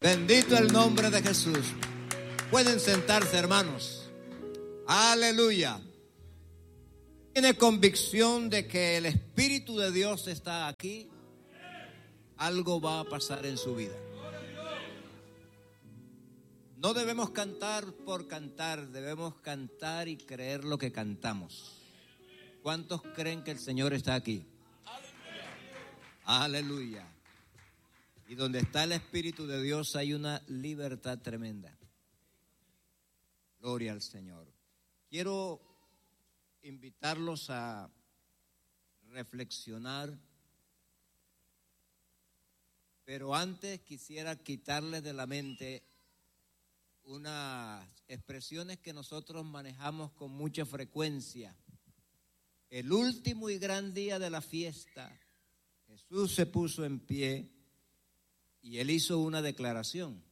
Bendito el nombre de Jesús. Pueden sentarse, hermanos. Aleluya. ¿Tiene convicción de que el Espíritu de Dios está aquí? Algo va a pasar en su vida. No debemos cantar por cantar, debemos cantar y creer lo que cantamos. ¿Cuántos creen que el Señor está aquí? Aleluya. Y donde está el Espíritu de Dios hay una libertad tremenda. Gloria al Señor. Quiero invitarlos a reflexionar, pero antes quisiera quitarles de la mente unas expresiones que nosotros manejamos con mucha frecuencia. El último y gran día de la fiesta, Jesús se puso en pie y él hizo una declaración.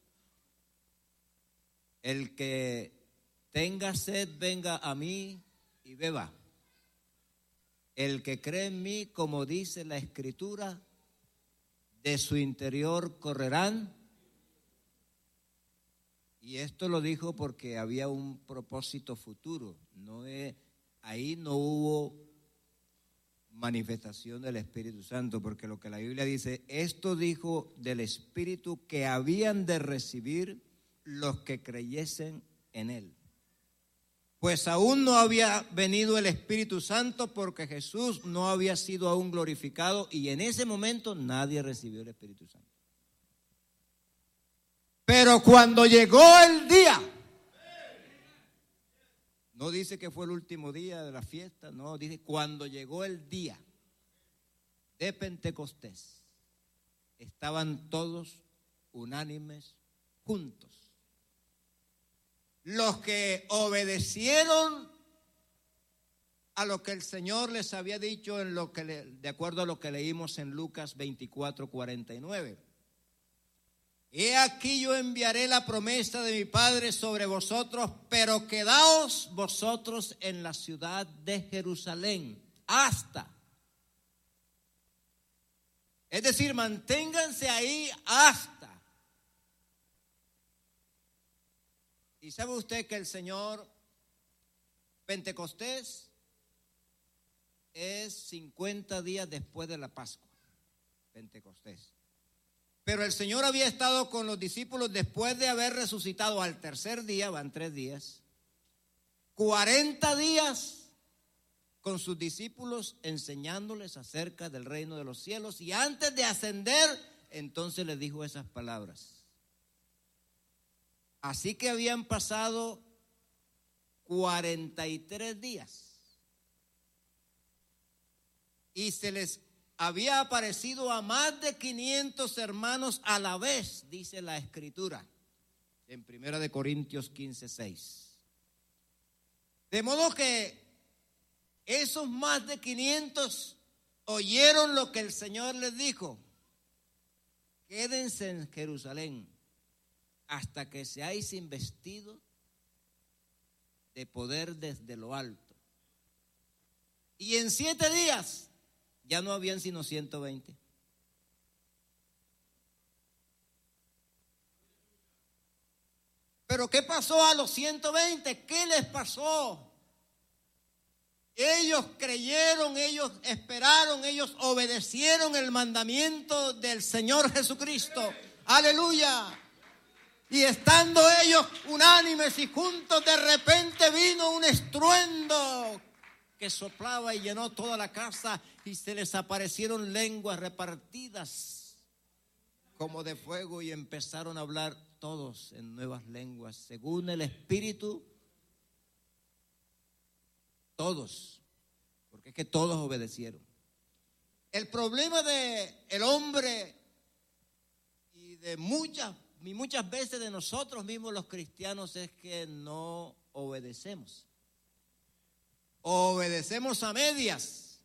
El que tenga sed, venga a mí y beba. El que cree en mí, como dice la Escritura, de su interior correrán. Y esto lo dijo porque había un propósito futuro. Ahí no hubo manifestación del Espíritu Santo, porque lo que la Biblia dice, esto dijo del Espíritu que habían de recibir los que creyesen en él. Pues aún no había venido el Espíritu Santo porque Jesús no había sido aún glorificado y en ese momento nadie recibió el Espíritu Santo. Pero cuando llegó el día, no dice que fue el último día de la fiesta, no, dice cuando llegó el día de Pentecostés, estaban todos unánimes juntos. Los que obedecieron a lo que el Señor les había dicho de acuerdo a lo que leímos en Lucas 24:49. He aquí yo enviaré la promesa de mi Padre sobre vosotros, pero quedaos vosotros en la ciudad de Jerusalén hasta. Es decir, manténganse ahí hasta. Y sabe usted que el Señor, Pentecostés, es 50 días después de la Pascua, Pentecostés. Pero el Señor había estado con los discípulos después de haber resucitado al tercer día, van 3 días, 40 días con sus discípulos enseñándoles acerca del reino de los cielos. Y antes de ascender, entonces les dijo esas palabras. Así que habían pasado 43 días y se les había aparecido a más de 500 hermanos a la vez, dice la Escritura, en 1 Corintios 15:6. De modo que esos más de 500 oyeron lo que el Señor les dijo: quédense en Jerusalén hasta que seáis investidos de poder desde lo alto. Y en 7 días ya no habían sino 120. Pero ¿qué pasó a los 120? ¿Qué les pasó? Ellos creyeron, ellos esperaron, ellos obedecieron el mandamiento del Señor Jesucristo. Aleluya. Y estando ellos unánimes y juntos, de repente vino un estruendo que soplaba y llenó toda la casa, y se les aparecieron lenguas repartidas como de fuego y empezaron a hablar todos en nuevas lenguas, según el Espíritu. Todos, porque es que todos obedecieron. El problema de el hombre y de muchas veces de nosotros mismos los cristianos es que no obedecemos. Obedecemos a medias.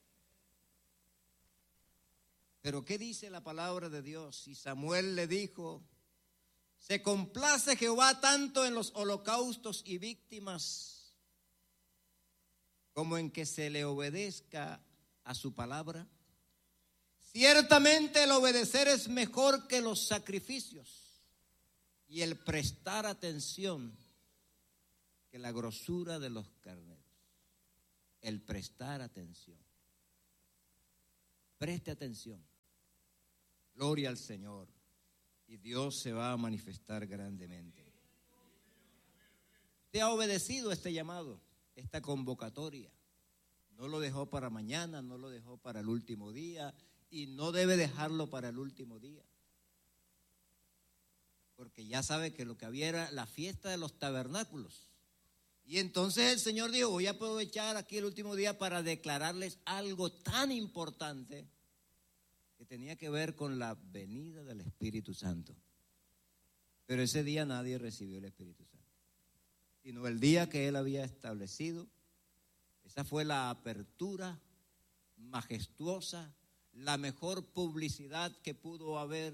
Pero ¿qué dice la palabra de Dios? Y Samuel le dijo: se complace Jehová tanto en los holocaustos y víctimas como en que se le obedezca a su palabra. Ciertamente el obedecer es mejor que los sacrificios, y el prestar atención que la grosura de los carneros. El prestar atención. Preste atención. Gloria al Señor. Y Dios se va a manifestar grandemente. Usted ha obedecido este llamado, esta convocatoria. No lo dejó para mañana, no lo dejó para el último día y no debe dejarlo para el último día. Porque ya sabe que lo que había era la fiesta de los tabernáculos. Y entonces el Señor dijo, voy a aprovechar aquí el último día para declararles algo tan importante que tenía que ver con la venida del Espíritu Santo. Pero ese día nadie recibió el Espíritu Santo, sino el día que Él había establecido. Esa fue la apertura majestuosa, la mejor publicidad que pudo haber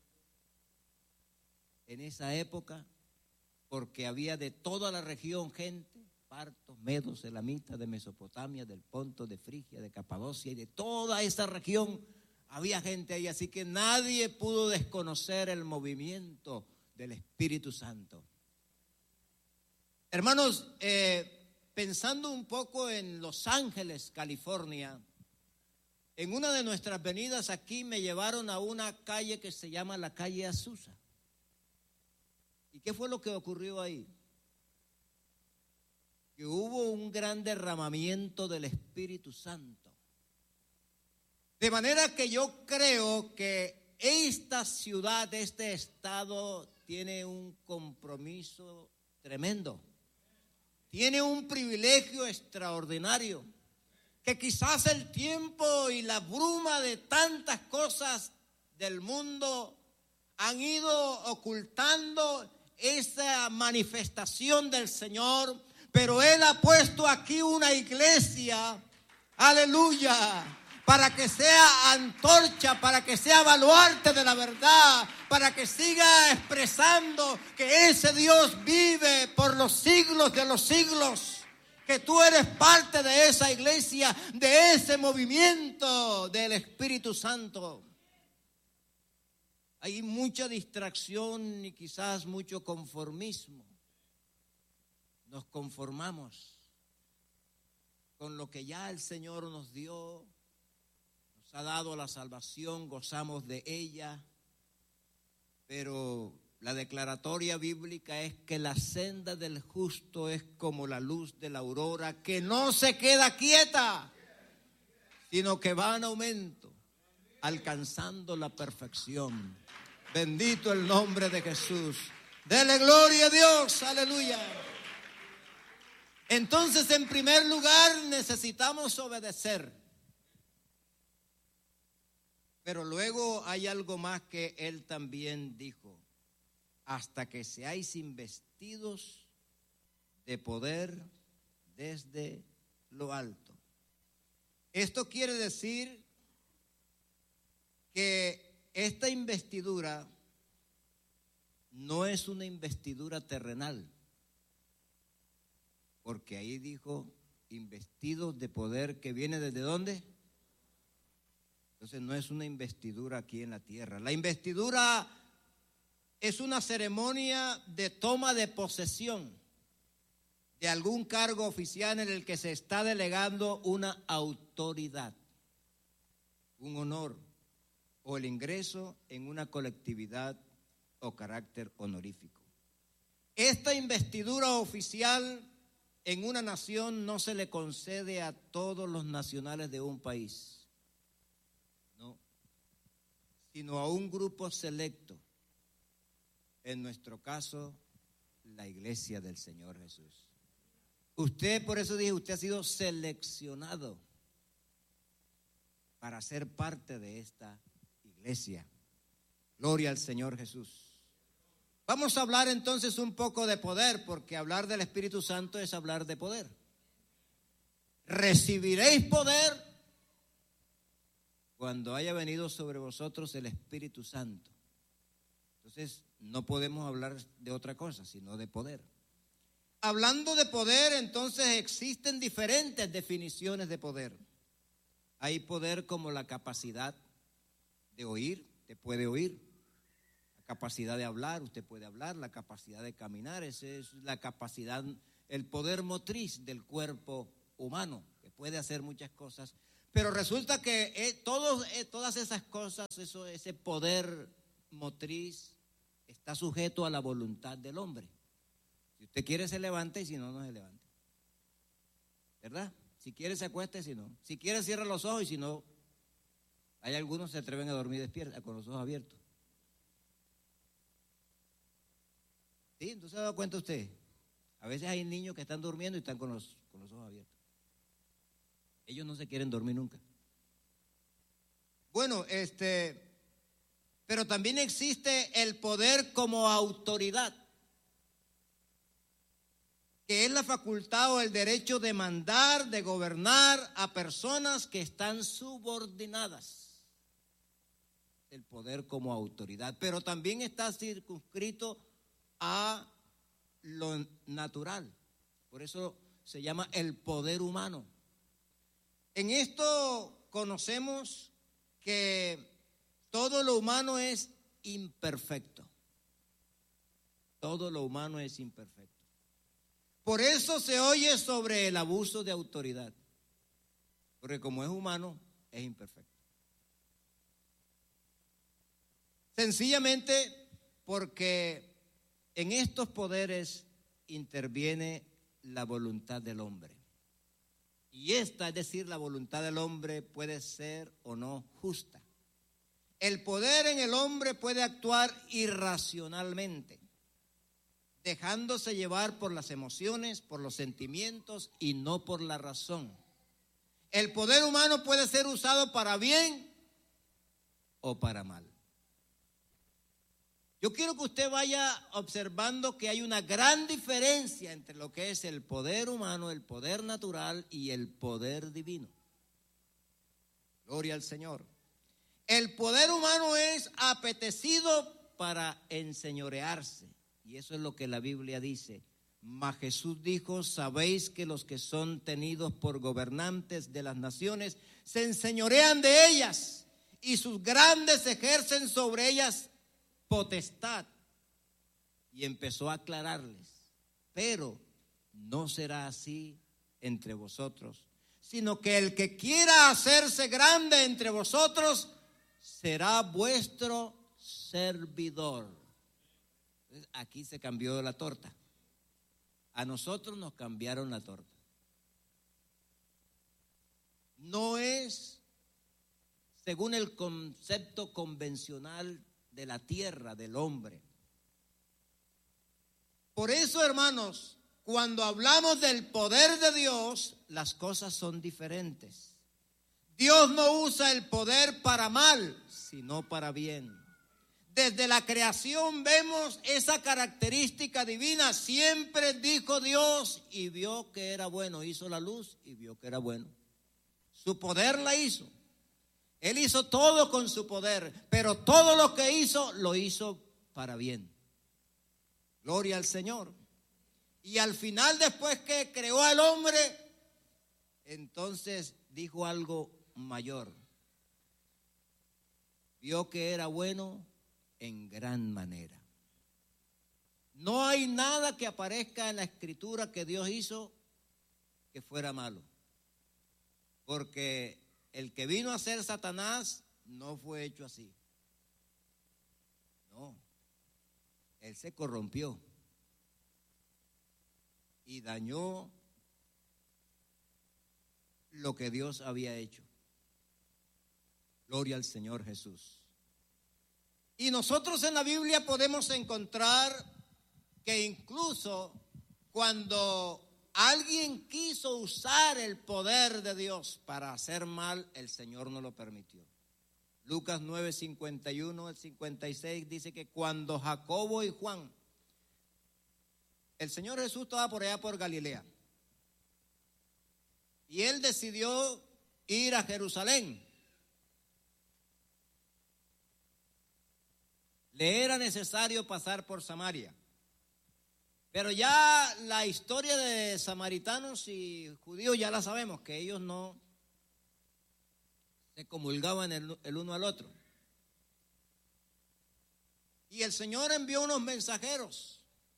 en esa época, porque había de toda la región gente, partos, medos, elamitas, de Mesopotamia, del Ponto, de Frigia, de Capadocia y de toda esa región había gente ahí, así que nadie pudo desconocer el movimiento del Espíritu Santo. Hermanos, pensando un poco en Los Ángeles, California, en una de nuestras venidas aquí me llevaron a una calle que se llama la calle Azusa. ¿Y qué fue lo que ocurrió ahí? Que hubo un gran derramamiento del Espíritu Santo. De manera que yo creo que esta ciudad, este estado, tiene un compromiso tremendo. Tiene un privilegio extraordinario. Que quizás el tiempo y la bruma de tantas cosas del mundo han ido ocultando esa manifestación del Señor, pero Él ha puesto aquí una iglesia, aleluya, para que sea antorcha, para que sea baluarte de la verdad, para que siga expresando que ese Dios vive por los siglos de los siglos, que tú eres parte de esa iglesia, de ese movimiento del Espíritu Santo. Hay mucha distracción y quizás mucho conformismo. Nos conformamos con lo que ya el Señor nos dio, nos ha dado la salvación, gozamos de ella, pero la declaratoria bíblica es que la senda del justo es como la luz de la aurora, que no se queda quieta, sino que va en aumento, alcanzando la perfección. Bendito el nombre de Jesús. Dele gloria a Dios, aleluya. Entonces, en primer lugar, necesitamos obedecer. Pero luego hay algo más que Él también dijo. Hasta que seáis investidos de poder desde lo alto. Esto quiere decir que esta investidura no es una investidura terrenal, porque ahí dijo investidos de poder, que viene ¿desde dónde? Entonces no es una investidura aquí en la tierra. La investidura es una ceremonia de toma de posesión de algún cargo oficial en el que se está delegando una autoridad, un honor o el ingreso en una colectividad o carácter honorífico. Esta investidura oficial en una nación no se le concede a todos los nacionales de un país, no, sino a un grupo selecto. En nuestro caso, la iglesia del Señor Jesús. Usted, por eso dije, usted ha sido seleccionado para ser parte de esta iglesia. Gloria al Señor Jesús. Vamos a hablar entonces un poco de poder, porque hablar del Espíritu Santo es hablar de poder. Recibiréis poder cuando haya venido sobre vosotros el Espíritu Santo. Entonces, no podemos hablar de otra cosa, sino de poder. Hablando de poder, entonces existen diferentes definiciones de poder. Hay poder como la capacidad de oír, te puede oír. La capacidad de hablar, usted puede hablar, la capacidad de caminar, esa es la capacidad, el poder motriz del cuerpo humano, que puede hacer muchas cosas. Pero resulta que todas esas cosas, ese poder motriz está sujeto a la voluntad del hombre. Si usted quiere se levanta y si no, no se levanta. ¿Verdad? Si quiere se acuesta y si no. Si quiere cierra los ojos y si no, hay algunos que se atreven a dormir despierta, con los ojos abiertos. ¿Sí? Entonces se ha dado cuenta usted. A veces hay niños que están durmiendo y están con los ojos abiertos. Ellos no se quieren dormir nunca. Bueno, pero también existe el poder como autoridad, que es la facultad o el derecho de mandar, de gobernar a personas que están subordinadas. El poder como autoridad, pero también está circunscrito a lo natural. Por eso se llama el poder humano. En esto conocemos que todo lo humano es imperfecto. Todo lo humano es imperfecto. Por eso se oye sobre el abuso de autoridad. Porque como es humano, es imperfecto. Sencillamente porque en estos poderes interviene la voluntad del hombre. Y esta, es decir, la voluntad del hombre puede ser o no justa. El poder en el hombre puede actuar irracionalmente, dejándose llevar por las emociones, por los sentimientos y no por la razón. El poder humano puede ser usado para bien o para mal. Yo quiero que usted vaya observando que hay una gran diferencia entre lo que es el poder humano, el poder natural y el poder divino. Gloria al Señor. El poder humano es apetecido para enseñorearse. Y eso es lo que la Biblia dice. Mas Jesús dijo, sabéis que los que son tenidos por gobernantes de las naciones se enseñorean de ellas y sus grandes ejercen sobre ellas potestad. Y empezó a aclararles, pero no será así entre vosotros, sino que el que quiera hacerse grande entre vosotros será vuestro servidor. Entonces, aquí se cambió la torta. A nosotros nos cambiaron la torta. No es según el concepto convencional de la tierra, del hombre. Por eso, hermanos, cuando hablamos del poder de Dios, las cosas son diferentes. Dios no usa el poder para mal, sino para bien. Desde la creación vemos esa característica divina. Siempre dijo Dios y vio que era bueno. Hizo la luz y vio que era bueno. Su poder la hizo. Él hizo todo con su poder, pero todo lo que hizo, lo hizo para bien. Gloria al Señor. Y al final, después que creó al hombre, entonces dijo algo mayor. Vio que era bueno en gran manera. No hay nada que aparezca en la Escritura que Dios hizo que fuera malo. Porque el que vino a ser Satanás no fue hecho así. No. Él se corrompió y dañó lo que Dios había hecho. Gloria al Señor Jesús. Y nosotros en la Biblia podemos encontrar que incluso cuando alguien quiso usar el poder de Dios para hacer mal, el Señor no lo permitió. Lucas 9, 51 al 56 dice que cuando Jacobo y Juan, el Señor Jesús estaba por allá por Galilea, y él decidió ir a Jerusalén. Le era necesario pasar por Samaria. Pero ya la historia de samaritanos y judíos ya la sabemos, que ellos no se comulgaban el uno al otro. Y el Señor envió unos mensajeros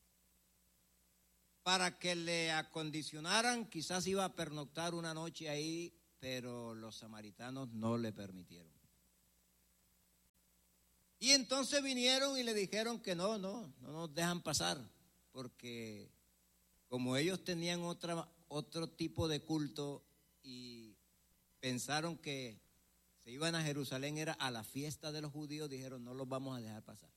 para que le acondicionaran. Quizás iba a pernoctar una noche ahí, pero los samaritanos no le permitieron. Y entonces vinieron y le dijeron que no nos dejan pasar, porque como ellos tenían otro tipo de culto y pensaron que se iban a Jerusalén, era a la fiesta de los judíos, dijeron no los vamos a dejar pasar.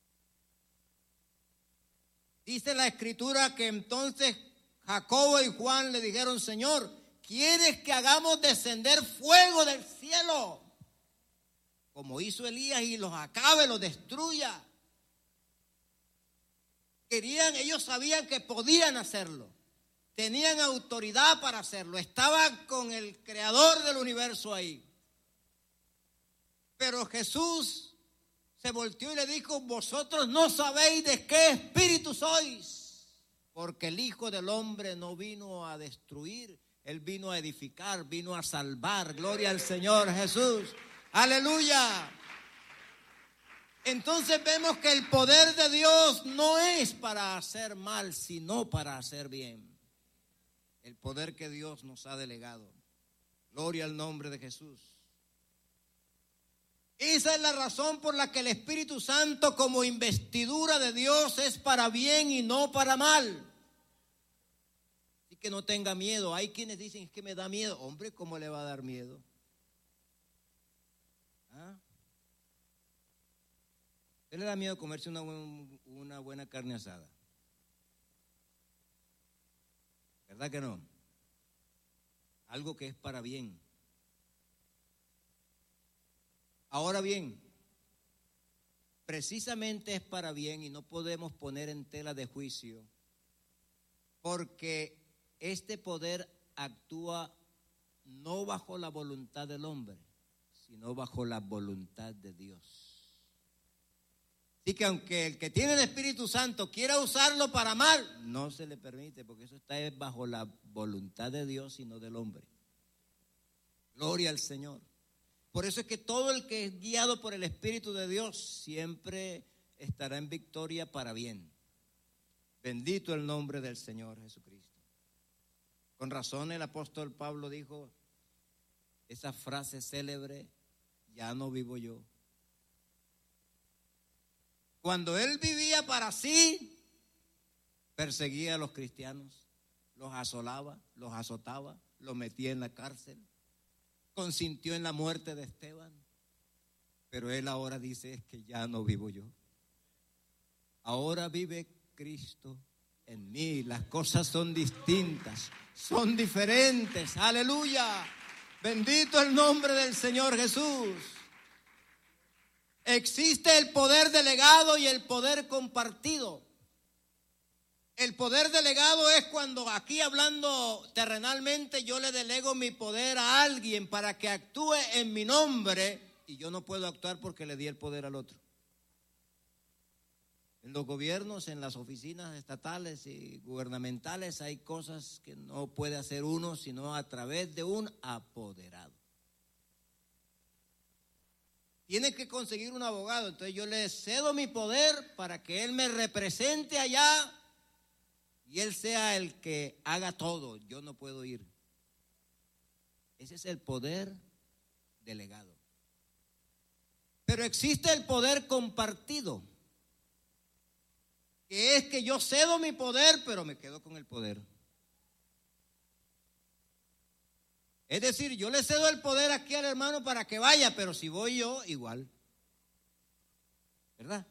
Dice la escritura que entonces Jacobo y Juan le dijeron: Señor, ¿quieres que hagamos descender fuego del cielo, como hizo Elías, y los acabe, los destruya? Ellos sabían que podían hacerlo, tenían autoridad para hacerlo, estaban con el creador del universo ahí. Pero Jesús se volteó y le dijo: vosotros no sabéis de qué espíritu sois, porque el Hijo del Hombre no vino a destruir, Él vino a edificar, vino a salvar. Gloria al Señor Jesús. Aleluya. Entonces vemos que el poder de Dios no es para hacer mal, sino para hacer bien. El poder que Dios nos ha delegado. Gloria al nombre de Jesús. Esa es la razón por la que el Espíritu Santo, como investidura de Dios, es para bien y no para mal. Así que no tenga miedo. Hay quienes dicen: es que me da miedo. Hombre, ¿cómo le va a dar miedo? ¿Ah? ¿Qué le da miedo comerse una buena carne asada? ¿Verdad que no? Algo que es para bien. Ahora bien, precisamente es para bien y no podemos poner en tela de juicio, porque este poder actúa no bajo la voluntad del hombre, sino bajo la voluntad de Dios. Así que aunque el que tiene el Espíritu Santo quiera usarlo para mal, no se le permite, porque eso está bajo la voluntad de Dios y no del hombre. Gloria al Señor. Por eso es que todo el que es guiado por el Espíritu de Dios siempre estará en victoria para bien. Bendito el nombre del Señor Jesucristo. Con razón el apóstol Pablo dijo esa frase célebre: ya no vivo yo. Cuando él vivía para sí, perseguía a los cristianos, los asolaba, los azotaba, los metía en la cárcel, consintió en la muerte de Esteban. Pero él ahora dice: es que ya no vivo yo. Ahora vive Cristo en mí. Las cosas son distintas, son diferentes. Aleluya. Bendito el nombre del Señor Jesús. Existe el poder delegado y el poder compartido. El poder delegado es cuando, aquí hablando terrenalmente, yo le delego mi poder a alguien para que actúe en mi nombre, y yo no puedo actuar porque le di el poder al otro. En los gobiernos, en las oficinas estatales y gubernamentales, hay cosas que no puede hacer uno sino a través de un apoderado. Tiene que conseguir un abogado, entonces yo le cedo mi poder para que él me represente allá y él sea el que haga todo. Yo no puedo ir. Ese es el poder delegado. Pero existe el poder compartido, que es que yo cedo mi poder, pero me quedo con el poder. Es decir, yo le cedo el poder aquí al hermano para que vaya, pero si voy yo, igual. ¿Verdad?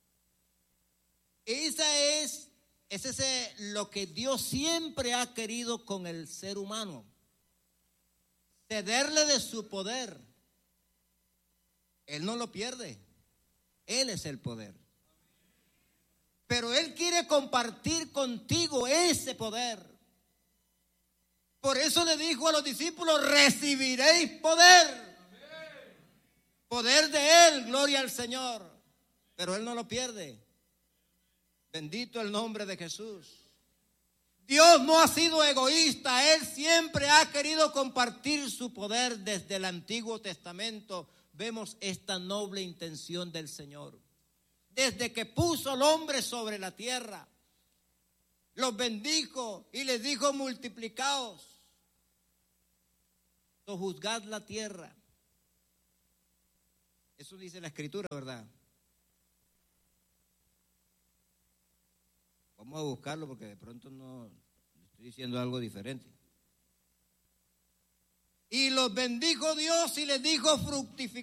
Ese es lo que Dios siempre ha querido con el ser humano. Cederle de su poder. Él no lo pierde. Él es el poder. Pero Él quiere compartir contigo ese poder. Por eso le dijo a los discípulos: recibiréis poder. Poder de Él, gloria al Señor. Pero Él no lo pierde. Bendito el nombre de Jesús. Dios no ha sido egoísta. Él siempre ha querido compartir su poder. Desde el Antiguo Testamento vemos esta noble intención del Señor. desde que puso al hombre sobre la tierra. Los bendijo y les dijo: multiplicaos, sojuzgad la tierra. Eso dice la Escritura, ¿verdad? Vamos a buscarlo porque de pronto no estoy diciendo algo diferente. Y los bendijo Dios y les dijo: fructificad